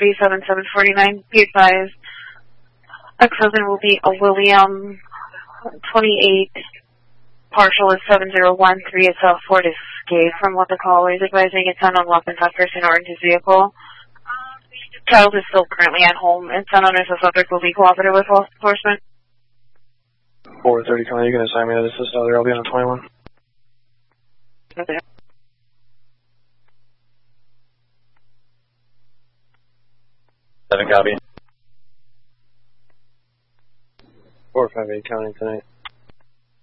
be 7749. Be advised, ex-husband will be a William 28, partial is 7013 at South Fort Escape. From what the caller is advising, it's an unlawful person or in his vehicle. Child is still currently at home, and son owner the subject will be cooperative with law enforcement. 430, Connie, you can assign me to this other. I'll be on a 21. Okay. 7 copy. 458 counting tonight.